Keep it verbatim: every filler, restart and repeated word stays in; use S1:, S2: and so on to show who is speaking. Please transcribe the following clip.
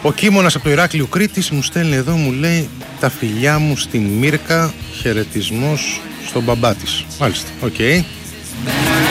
S1: Ο Κίμωνας από το Ηράκλειο Κρήτης μου στέλνει εδώ, μου λέει τα φιλιά μου στην Μύρκα, χαιρετισμός στον μπαμπά της. Μάλιστα, οκ. Okay.